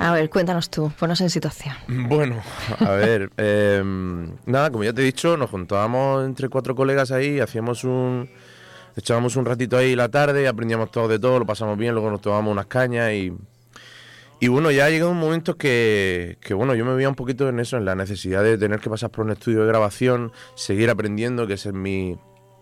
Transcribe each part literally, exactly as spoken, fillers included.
A ver, cuéntanos tú, ponnos en situación. Bueno, a ver, eh, nada, como ya te he dicho, nos juntábamos entre cuatro colegas ahí, hacíamos un... echábamos un ratito ahí la tarde, aprendíamos todo de todo, lo pasamos bien, luego nos tomábamos unas cañas y... Y bueno, ya ha llegado un momento que, que, bueno, yo me veía un poquito en eso, en la necesidad de tener que pasar por un estudio de grabación, seguir aprendiendo, que esa es mi,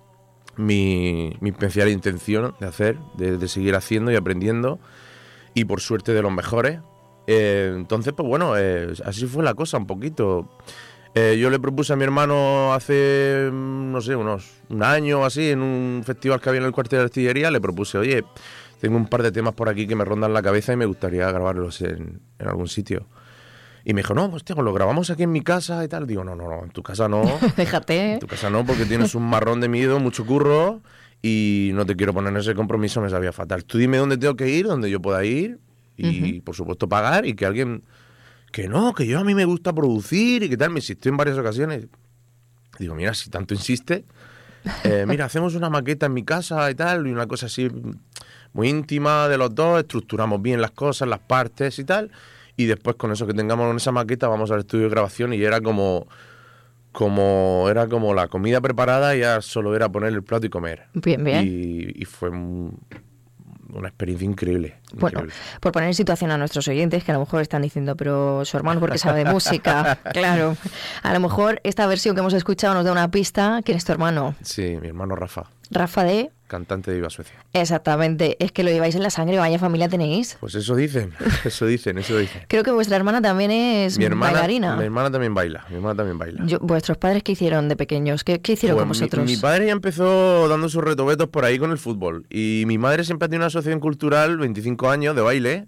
mi, mi especial intención de hacer, de, de seguir haciendo y aprendiendo, y por suerte de los mejores. Eh, entonces, pues bueno, eh, así fue la cosa un poquito. Eh, yo le propuse a mi hermano hace, no sé, unos un año o así, en un festival que había en el cuartel de artillería, le propuse, oye... tengo un par de temas por aquí que me rondan la cabeza y me gustaría grabarlos en, en algún sitio. Y me dijo, no, pues tío, lo grabamos aquí en mi casa y tal. Digo, no, no, no, en tu casa no. Déjate. En tu casa no, porque tienes un marrón de miedo, mucho curro y no te quiero poner en ese compromiso, me sabía fatal. Tú dime dónde tengo que ir, dónde yo pueda ir y, uh-huh. por supuesto, pagar y que alguien... Que no, que yo a mí me gusta producir y que tal. Me insistió en varias ocasiones. Digo, mira, si tanto insiste... Eh, mira, hacemos una maqueta en mi casa y tal, y una cosa así muy íntima de los dos, estructuramos bien las cosas, las partes y tal, y después con eso que tengamos en esa maqueta vamos al estudio de grabación y era como como era como la comida preparada y ya solo era poner el plato y comer. Bien, bien. Y, y fue un, una experiencia increíble, increíble. Bueno, por poner en situación a nuestros oyentes, que a lo mejor están diciendo, pero su hermano porque sabe de música, claro. A lo mejor esta versión que hemos escuchado nos da una pista. ¿Quién es tu hermano? Sí, mi hermano Rafa. Rafa de... Cantante de Viva Suecia. Exactamente, es que lo lleváis en la sangre, vaya familia tenéis. Pues eso dicen, eso dicen, eso dicen. Creo que vuestra hermana también es mi hermana, bailarina. Mi hermana también baila, mi hermana también baila. Yo, ¿Vuestros padres qué hicieron de pequeños? ¿Qué, qué hicieron pues con vosotros? Mi, mi padre ya empezó dando sus retobetos por ahí con el fútbol. Y mi madre siempre ha tenido una asociación cultural, veinticinco años, de baile.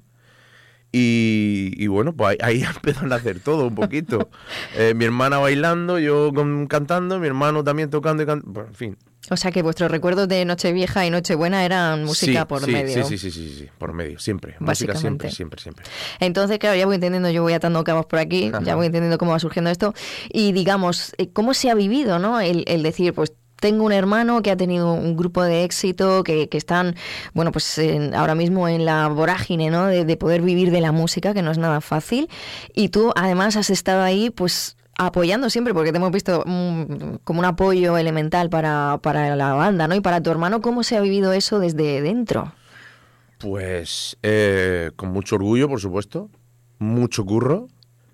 Y, y bueno, pues ahí, ahí empezó a nacer todo un poquito. eh, mi hermana bailando, yo con, cantando, mi hermano también tocando y cantando, bueno, en fin. O sea que vuestros recuerdos de Nochevieja y Nochebuena eran música sí, por sí, medio. Sí, sí, sí, sí, sí, por medio, siempre. Música siempre, siempre, siempre. Entonces, claro, ya voy entendiendo, yo voy atando cabos por aquí, Ajá. ya voy entendiendo cómo va surgiendo esto. Y digamos, ¿cómo se ha vivido, no? El, el decir, pues, tengo un hermano que ha tenido un grupo de éxito, que, que están, bueno, pues en, ahora mismo en la vorágine, ¿no? De, de poder vivir de la música, que no es nada fácil. Y tú, además, has estado ahí, pues, apoyando siempre, porque te hemos visto um, como un apoyo elemental para, para la banda, ¿no? Y para tu hermano, ¿cómo se ha vivido eso desde dentro? Pues eh, con mucho orgullo, por supuesto, mucho curro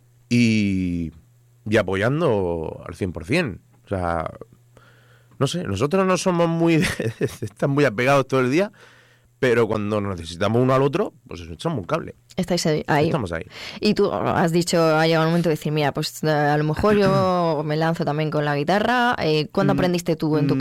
y, y apoyando al cien por ciento. O sea, no sé, nosotros no somos muy de, de estar muy apegados todo el día, pero cuando necesitamos uno al otro, pues echamos un cable. Estáis ahí. Estamos ahí. Y tú has dicho, ha llegado el momento de decir, mira, pues a lo mejor yo me lanzo también con la guitarra. Eh, ¿Cuándo aprendiste tú en tu casa?